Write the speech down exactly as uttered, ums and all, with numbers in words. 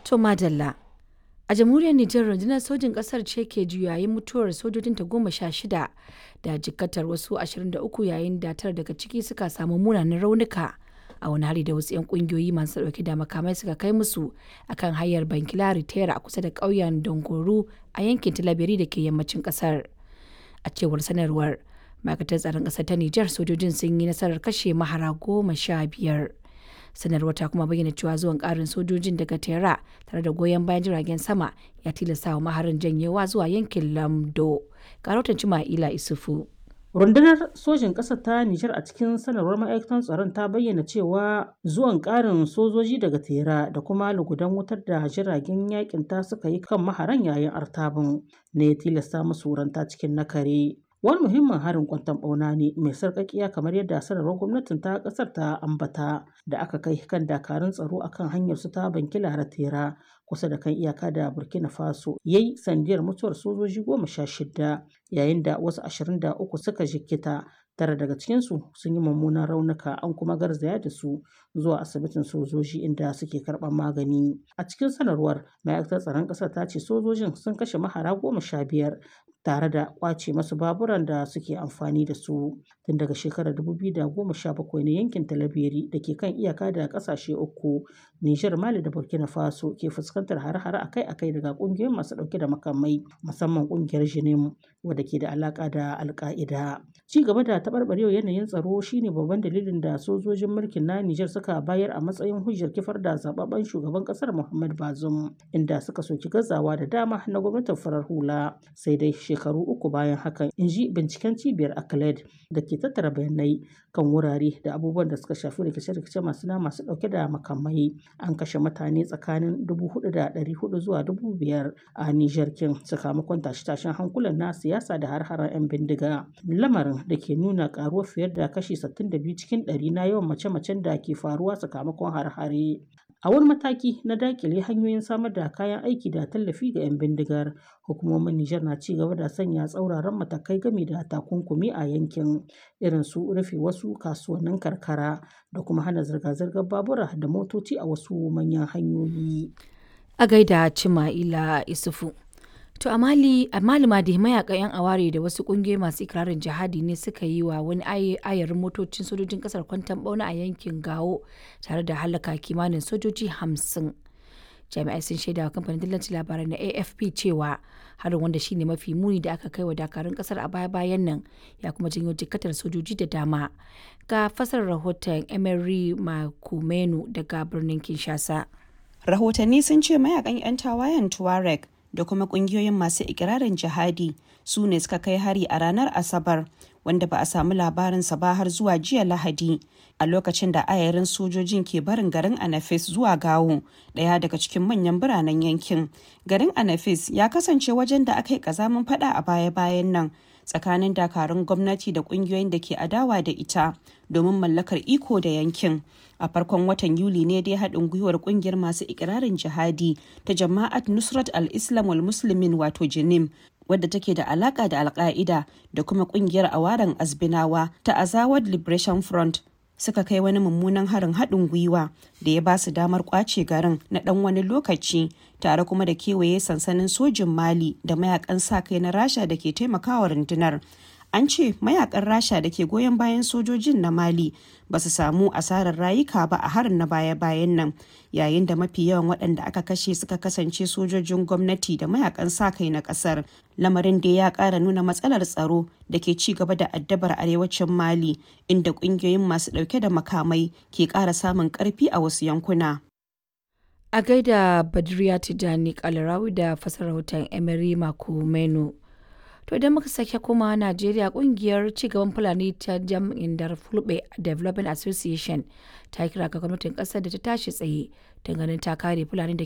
To madalla. A jamhuriyar Nijar rundunar sojin ƙasar ce ke juyayin mutuwar sojojinta goma sha shida da jikkatar wasu ashirin da uku yayin da tara daga ciki suka samu munanan raunuka a wani hari da wasu 'yan ƙungiyoyi masu ɗauke da makamai suka kai musu akan hanyar Bankilari Tera a kusa da ƙauyen Dongoro a yankin Tilaberi da ke yammacin ƙasar. A cewar sanarwar ma'aikatar tsaron ƙasar ta Nijar sojojin sun yi nasarar kashe mahara goma sha biyar. Sanarwar ta kuma bayyana cewa zuwan karin sojojin daga Tera tare da goyon bayan jiragen sama ya tilasta wa maharin janyewa zuwa yankin Lamdo. Karotan Cima'ila Isufu. Rundunar sojin ƙasar ta Nijar a cikin sanarwar ma'aikatan tsaron ta bayyana cewa zuwan ƙarin sojoji daga Tera da kuma lugudan wutar da jiragen yakin ta suka yi kan maharan yayin artabin ne ya tilasta musu ranta cikin nakare. Wani muhimmin harin kwanton ɓauna ne mai sarƙaƙiya kamar yadda sanarwar gwamnatin ta ƙasar ta ambata da aka kai kan dakarun tsaro akan hanyar su ta Bankilara Tera kusa da kan iyaka da Burkina Faso yayi sandiyar mutuwar sojoji goma sha shida yayin da wasu ashirin da uku suka jikkita. Tara daga cikinsu sun yi mummunan raunuka an kuma garzaya da su zuwa asibitin sojoji inda suke karɓar magani. A cikin sanarwar ma'aikatar tsaron ƙasar ta ce sojojin sun kashe mahara goma sha biyar tare da kwace masu baburan da suke amfani da su tun daga shekarar dubu biyu da goma sha bakwai ne yankin Talabiri da ke kan iyaka da ƙasashe uku Nijar, Mali da Burkina Faso ke fuskantar hare-hare akai-akai daga ƙungiyoyin masu ɗauke da makamai musamman ƙungiyar Jinim wadda ke da alaƙa da Al-Qaida. Ci gaba da taɓarɓarewar yanayin tsaro shine babban dalilin da sojojin mulkin na Nijar suka bayar a matsayin hujjar kifar da zababben shugaban ƙasar Muhammad Bazoum inda suka soki gazawa da dama na gwamnatin farar hula. Sai dai shekaru uku bayan hakan in ji binciken cibiyar Acled da ke tattara bayanai kan wurare da abubuwan da suka shafi rikice-rikice masu na masu ɗauke da makamai an kashe mutane tsakanin dubu hudu da ɗari hudu zuwa dubu biyar a Nijar kin sakamakon tashe-tashen hankulan na siyasa da har-haren 'yan bindiga. Lamarin da ke nuna karuwar fiye da kashi sittin da biyu cikin ɗari na yawan mace-macen da ke faruwa sakamakon har-hare. A wani mataki na dakile hanyoyin samar da kayan aiki da tallafi ga 'yan bindigar, hukumomin Nijar na ci gaba da sanya tsauraran matakai game da takunkumi a yankin irin su rufe wasu kasuwannin karkara da kuma hana zirga-zirgar babura da motoci a wasu manyan hanyoyi. A gaida Cima'ila Isufu. To a Mali, a Mali ma da mayakan 'yan aware da wasu kungiyoyi masu ikirarin jihadi ne suka yi wa wani ayarin motocin sojojin kasar kwanton bauna a yankin Gao tare da halaka kimanin sojoji hamsin. Jami'ai sun shaida wa kamfanin dillancin labarai na A F P cewa harin wanda shine mafi muni da aka kai wa dakarun kasar a baya-bayan nan ya kuma janyo jikkatar sojoji da dama. Ga fasar rahoton Emery Makumenu daga birnin Kinshasa. Rahotanni sun ce mayakan 'yan tawayen Tuareg da kuma kungiyoyin masu ikirarin jihadi su ne suka kai hari a ranar Asabar wanda ba a samu labarinsa ba har zuwa jiya Lahadi a lokacin da ayarin sojojin ke barin garin Anafis zuwa Gawo, ɗaya daga cikin manyan biranen yankin. Garin Anafis ya kasance wajen da aka yi ƙazamin fada a baya-bayan nan tsakanin dakarun gwamnati da kungiyoyin da ke adawa da ita domin mallakar iko da yankin. A farkon watan Yuli ne dai haɗin gwiwar kungiyar masu ikirarin jihadi ta Jama'at Nusrat al-Islam wal Muslimin wato Jinim wadda take da alaka da Al-Qaida da kuma kungiyar awaran Azbinawa ta Azawad Liberation Front suka kai wani mummunan harin haɗin gwiwa da ya ba su damar kwace garin na ɗan wani lokaci tare kuma da kewaye sansanin sojin Mali da mayakan sa kai na Rasha da ke taimakawa rundunar. An ce mayakan Rasha da ke goyon bayan sojojin na Mali ba su samu asarar rayuka ba a harin na baya-bayan nan, yayin da mafi yawan waɗanda aka kashe suka kasance sojojin gwamnati da mayakan sa-kai na ƙasar. Lamarin da ya ƙara nuna matsalar tsaro da ke ci gaba da addabar arewacin Mali, inda ƙungiyoyin masu ɗauke da makamai ke ƙara samun ƙarfi a wasu yankuna. A gaida Badriya Tijani Kalarawi da fasar rahoton Emery Makumenu. To idan muka sake kuma Najeriya kungiyar cigaban Fulani ta jam'in Dar Fulbe Development Association ta kira ga gwamnatin kasar da ta tashi tsaye don ganin ta kare Fulani da